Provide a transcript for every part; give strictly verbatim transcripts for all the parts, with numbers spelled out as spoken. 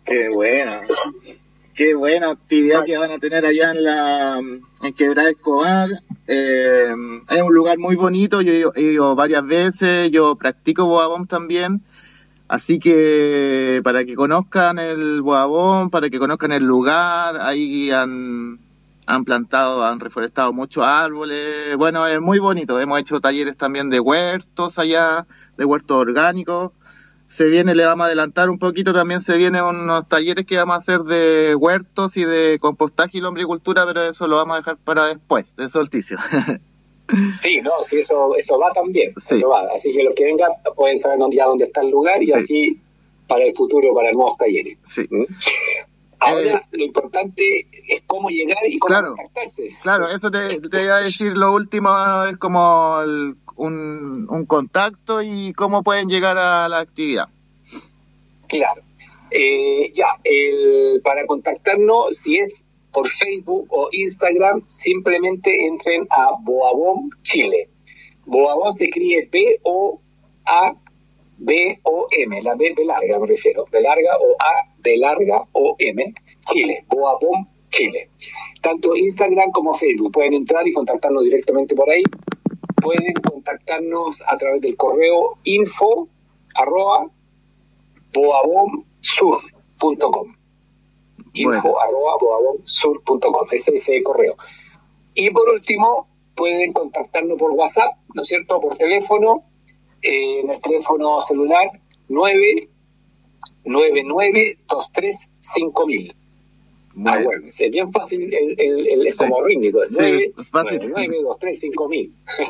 Qué buena. Qué buena actividad que van a tener allá en la en Quebrada Escobar. Eh, es un lugar muy bonito, yo he ido, he ido varias veces, yo practico Boabón también, así que para que conozcan el Boabón, para que conozcan el lugar, ahí han, han plantado, han reforestado muchos árboles, bueno, es muy bonito, hemos hecho talleres también de huertos allá, de huertos orgánicos. Se viene, le vamos a adelantar un poquito, también se vienen unos talleres que vamos a hacer de huertos y de compostaje y lombricultura, pero eso lo vamos a dejar para después, de solsticio. Sí, no, sí, eso, eso va también, sí. Eso va. Así que los que vengan pueden saber dónde, ya dónde está el lugar y sí. Así para el futuro, para nuevos talleres. Sí. ¿Mm? Ahora, eh, lo importante es cómo llegar y cómo claro, contactarse. Claro, eso te, te iba a decir, lo último es como el, un, un contacto y cómo pueden llegar a la actividad. Claro. Eh, ya, el, para contactarnos, si es por Facebook o Instagram, simplemente entren a Boabón Chile. Boabón se escribe B O A B O M, la B de larga me refiero, de larga o A de larga o M, Chile, Boabón Chile. Tanto Instagram como Facebook pueden entrar y contactarnos directamente por ahí. Pueden contactarnos a través del correo info arroba boabonsur punto com. Info bueno. arroba boabonsur punto com. Ese es el correo. Y por último, pueden contactarnos por WhatsApp, ¿no es cierto? Por teléfono, eh, en el teléfono celular nueve nueve nueve dos tres cinco mil. Ah, bueno, es bien fácil, el, el, el, es sí. Como rítmico, es nueve nueve nueve dos tres cinco mil.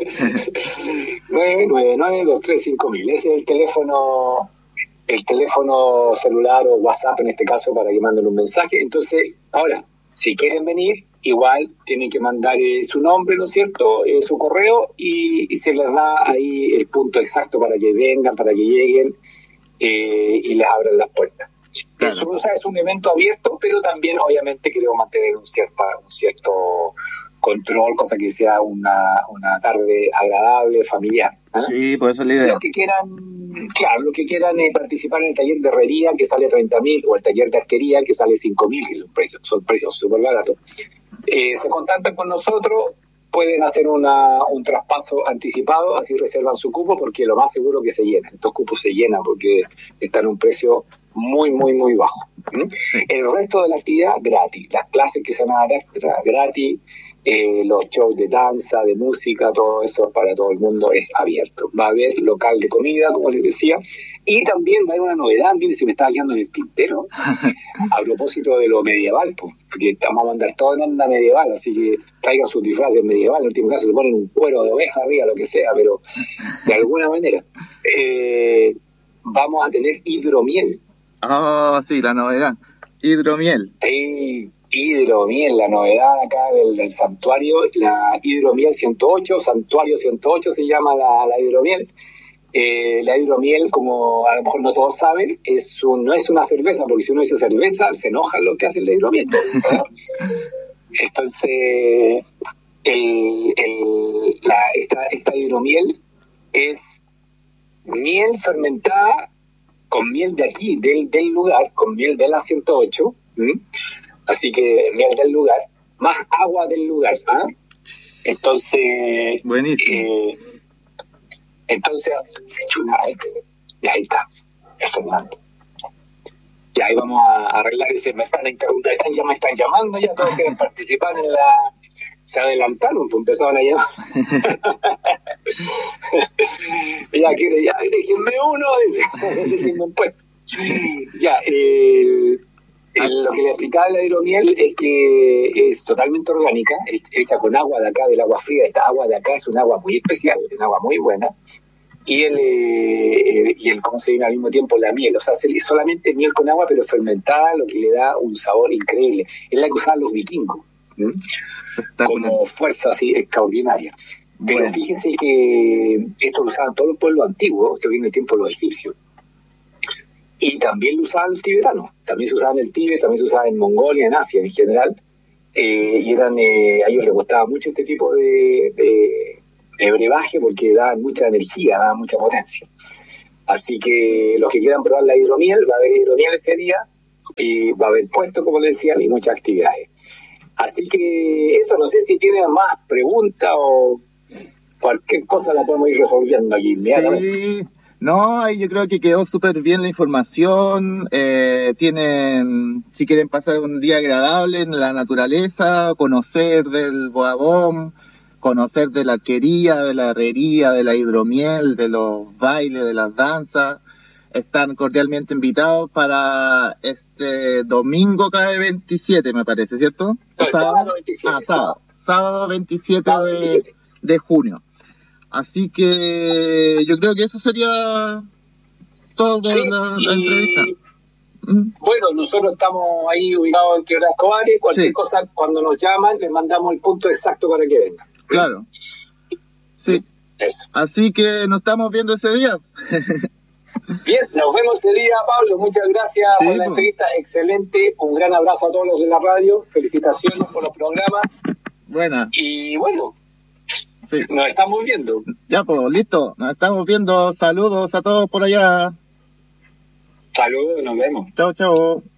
nueve nueve nueve dos tres cinco mil. Ese es el teléfono, el teléfono celular o WhatsApp en este caso para que manden un mensaje. Entonces, ahora, si quieren venir, igual tienen que mandar eh, su nombre, ¿no es cierto?, eh, su correo y, y se les da ahí el punto exacto para que vengan, para que lleguen eh, y les abran las puertas. Claro. Eso, o sea, es un evento abierto, pero también obviamente queremos mantener un, cierta, un cierto control, cosa que sea una, una tarde agradable, familiar. ¿eh? Sí, por eso es la idea. Los que quieran, claro, los que quieran eh, participar en el taller de herrería, que sale treinta mil, o el taller de arquería, que sale cinco mil, que son precios, son precios súper baratos, eh, se contactan con nosotros, pueden hacer una, un traspaso anticipado, así reservan su cupo, porque lo más seguro que se llenan. Estos cupos se llenan porque están a un precio muy, muy, muy bajo. ¿Mm? Sí. El resto de la actividad, gratis. Las clases que se van a dar extra, gratis. Eh, los shows de danza, de música, todo eso para todo el mundo es abierto. Va a haber local de comida, como les decía, y también va a haber una novedad, mire, se me estaba quedando en el tintero, a propósito de lo medieval, pues, porque vamos a mandar todo en onda medieval, así que traigan sus disfraces medieval, en el último caso se ponen un cuero de oveja arriba, lo que sea, pero de alguna manera. Eh, vamos a tener hidromiel. Ah, oh, sí, la novedad. Hidromiel. Sí, hidromiel, la novedad acá del, del santuario, la hidromiel ciento ocho, santuario ciento ocho se llama la, la hidromiel. Eh, la hidromiel, como a lo mejor no todos saben, es un, no es una cerveza, porque si uno dice cerveza, se enojan los que hacen la hidromiel. ¿verdad? Entonces, el, el, la, esta, esta hidromiel es miel fermentada con miel de aquí, del, del lugar, con miel de la ciento ocho, ¿m? Así que miel del lugar, más agua del lugar, ¿ah? Entonces, buenísimo. Eh, entonces, y ahí está, eso es nada. Y ahí vamos a arreglar ese, me están interrumpiendo, están, ya me están llamando, ya todos quieren participar en la, se adelantaron, pues empezaron a llamar. ya quiere, ya, déjenme uno, déjenme un puesto. Ya, eh, el, lo que le explicaba la hidromiel es que es totalmente orgánica, es hecha con agua de acá, del agua fría. Esta agua de acá es un agua muy especial, un agua muy buena. Y el, eh, y el ¿cómo se llama? Al mismo tiempo la miel, o sea, es solamente miel con agua, pero fermentada, lo que le da un sabor increíble. Es la que usaban los vikingos, ¿m? Como fuerza así extraordinaria. Pero bueno, fíjense que esto lo usaban todos los pueblos antiguos, esto viene el tiempo de los egipcios. Y también lo usaban los tibetanos, también se usaba en el Tíbet, también se usaba en Mongolia, en Asia en general, eh, y eran, eh, a ellos les gustaba mucho este tipo de, de, de brebaje porque daban mucha energía, daban mucha potencia. Así que los que quieran probar la hidromiel, va a haber hidromiel ese día, y va a haber puestos, como le decían, y muchas actividades. Así que eso, no sé si tienen más preguntas o cualquier cosa la podemos ir resolviendo aquí inmediatamente. Sí, no, ahí yo creo que quedó súper bien la información. Eh, tienen, si quieren pasar un día agradable en la naturaleza, conocer del Boabón, conocer de la arquería, de la herrería, de la hidromiel, de los bailes, de las danzas, están cordialmente invitados para este domingo cae veintisiete, me parece, ¿cierto? No, el sábado veintisiete. Ah, sábado. Sábado veintisiete Sábado de, veintisiete. de junio. Así que yo creo que eso sería todo de Sí, la, la y entrevista. ¿Mm? bueno, nosotros estamos ahí ubicados en Quebrada Escobar y cualquier Sí. cosa, cuando nos llaman, les mandamos el punto exacto para que vengan. Claro. Sí. Eso. Así que nos estamos viendo ese día. Bien, nos vemos ese día, Pablo. Muchas gracias Sí, por la pues. entrevista. Excelente. Un gran abrazo a todos los de la radio. Felicitaciones por los programas. Buena. Y bueno, Sí. nos estamos viendo. Ya, pues, listo. Nos estamos viendo. Saludos a todos por allá. Saludos, nos vemos. Chao, chao.